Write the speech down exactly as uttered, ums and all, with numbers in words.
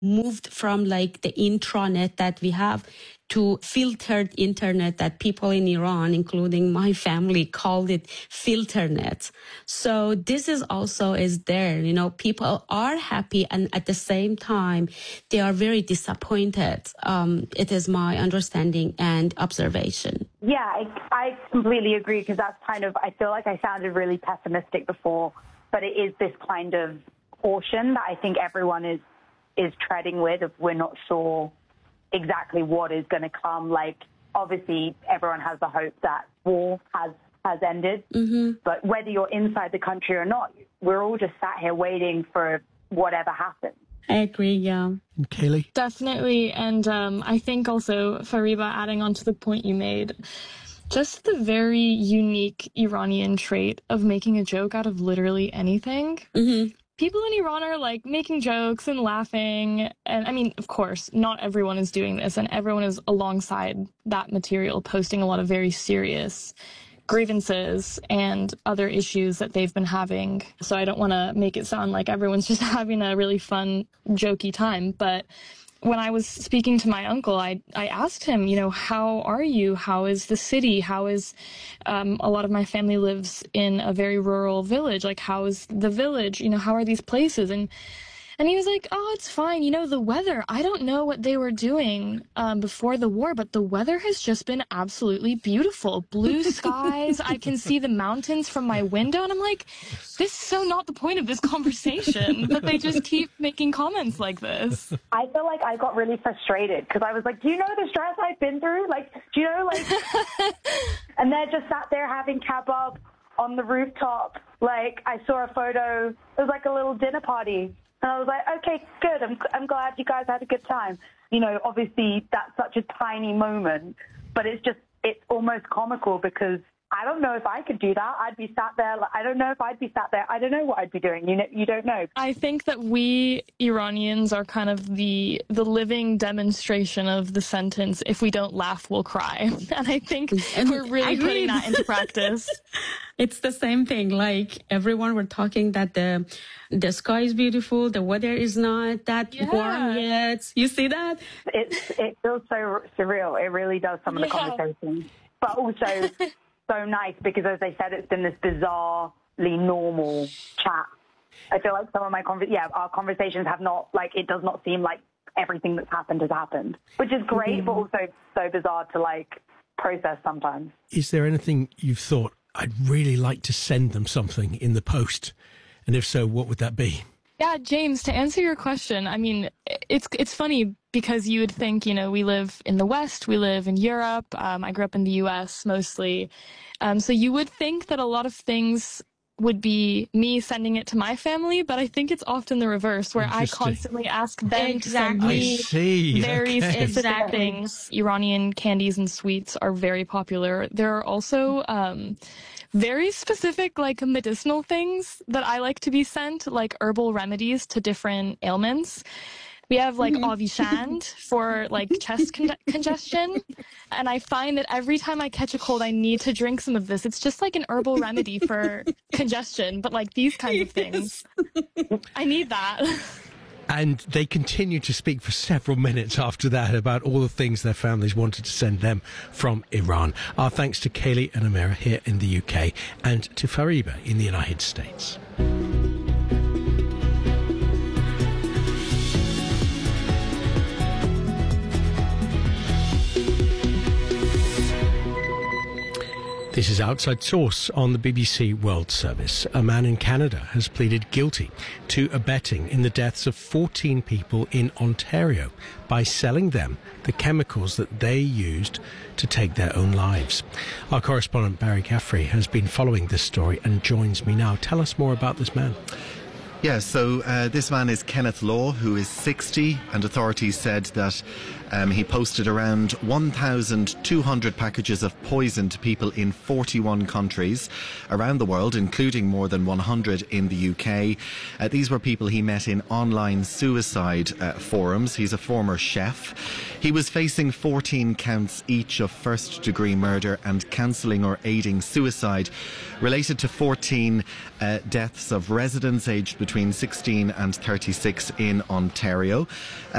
moved from like the intranet that we have to filtered internet that people in Iran, including my family, called it filternet. So this is also is there, you know, people are happy and at the same time, they are very disappointed. Um, it is my understanding and observation. Yeah, I, I completely agree because that's kind of, I feel like I sounded really pessimistic before, but it is this kind of caution that I think everyone is, is treading with if we're not sure exactly what is going to come. Like, obviously, everyone has the hope that war has, has ended. Mm-hmm. But whether you're inside the country or not, we're all just sat here waiting for whatever happens. I agree, yeah. And Kaylee? Definitely. And um, I think also, Fariba, adding on to the point you made, just the very unique Iranian trait of making a joke out of literally anything. Mm-hmm. People in Iran are like making jokes and laughing. And I mean, of course, not everyone is doing this, and everyone is alongside that material posting a lot of very serious grievances and other issues that they've been having. So I don't want to make it sound like everyone's just having a really fun, jokey time. But when I was speaking to my uncle, I, I asked him, you know, how are you? How is the city? How is, um, a lot of my family lives in a very rural village. Like, how is the village? You know, how are these places? And And he was like, oh, it's fine. You know, the weather, I don't know what they were doing um, before the war, but the weather has just been absolutely beautiful. Blue skies. I can see the mountains from my window. And I'm like, this is so not the point of this conversation, but they just keep making comments like this. I feel like I got really frustrated because I was like, do you know the stress I've been through? Like, do you know, like, and they're just sat there having kebab on the rooftop. Like, I saw a photo. It was like a little dinner party. And I was like, okay, good. I'm I'm glad you guys had a good time. You know, obviously that's such a tiny moment, but it's just, it's almost comical because I don't know if I could do that. I'd be sat there. I don't know if I'd be sat there. I don't know what I'd be doing. You know, you don't know. I think that we Iranians are kind of the the living demonstration of the sentence, if we don't laugh, we'll cry. And I think and we're really putting that into practice. It's the same thing. Like, everyone were talking that the the sky is beautiful, the weather is not that yeah. warm yet. You see that? It's, it feels so surreal. It really does, some of the yeah. conversations. But also so nice because, as I said, it's been this bizarrely normal chat. I feel like some of my, conver- yeah, our conversations have not, like, it does not seem like everything that's happened has happened, which is great, mm-hmm. but also so bizarre to, like, process sometimes. Is there anything you've thought, I'd really like to send them something in the post? And if so, what would that be? Yeah, James, to answer your question, I mean, it's it's funny because you would think, you know, we live in the West, we live in Europe. Um, I grew up in the U S mostly. Um, so you would think that a lot of things would be me sending it to my family, but I think it's often the reverse, where I constantly ask them exactly. to send me very okay. specific things. Iranian candies and sweets are very popular. There are also um, very specific, like, medicinal things that I like to be sent, like herbal remedies to different ailments. We have, like, mm-hmm. Avishand for, like, chest con- congestion. And I find that every time I catch a cold, I need to drink some of this. It's just like an herbal remedy for congestion, but, like, these kinds of things. I need that. And they continued to speak for several minutes after that about all the things their families wanted to send them from Iran. Our thanks to Kaylee and Amira here in the U K and to Fariba in the United States. This is Outside Source on the B B C World Service. A man in Canada has pleaded guilty to abetting in the deaths of fourteen people in Ontario by selling them the chemicals that they used to take their own lives. Our correspondent Barry Gaffrey has been following this story and joins me now. Tell us more about this man. Yeah, so uh, this man is Kenneth Law, who is sixty, and authorities said that um, he posted around one thousand two hundred packages of poison to people in forty-one countries around the world, including more than one hundred in the U K. Uh, these were people he met in online suicide uh, forums. He's a former chef. He was facing fourteen counts each of first-degree murder and counselling or aiding suicide related to fourteen uh, deaths of residents aged between sixteen and thirty-six in Ontario. Uh,